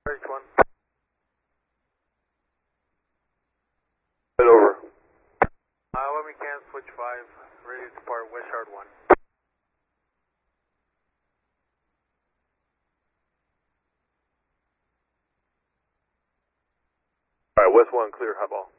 H1. Head over. When we can, switch 5, ready to depart West Yard 1. Alright, West 1, clear, high ball.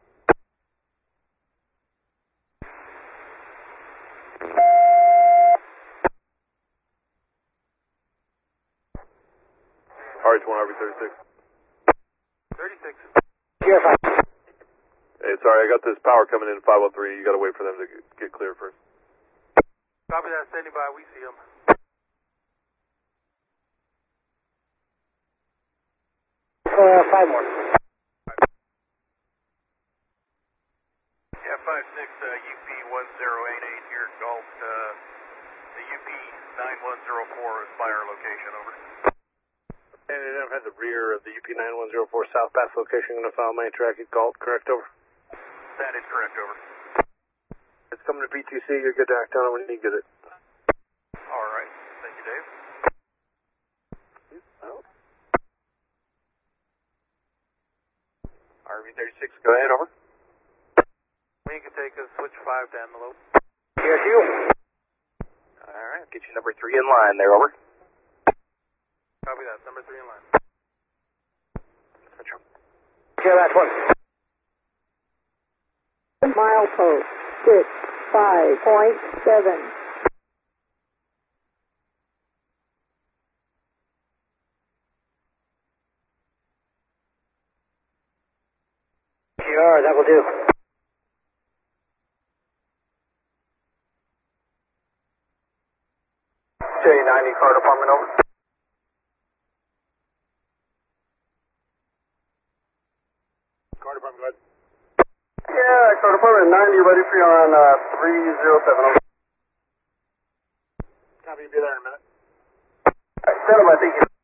RH1, RV36. 36. Yes, Hey, sorry, I got this power coming in 503. You gotta wait for them to get clear first. Copy that, standing by, we see them. 5 more. Yeah, 5-6, UP 1088 here, Gulf. The UP 9104 is fire location, over. And I've had the rear of the UP 9104 South Pass location, going to file main track at Galt, correct, over? That is correct, over. It's coming to PTC, you're good to act on it when you get it. All right, thank you, Dave. RV36, go ahead, over. When you can take us, switch 5 to envelope. Yes, you. Alright, get you number 3 in line there, over. Copy that, number 3 in line. Switch on. Yeah, that's one. Milepost 65.7. Sure, that will do. J90, car department, over. Car department, go ahead. Yeah, car department 90, ready for you on 307. Over. Copy, be there in a minute. Alright, set him, I think.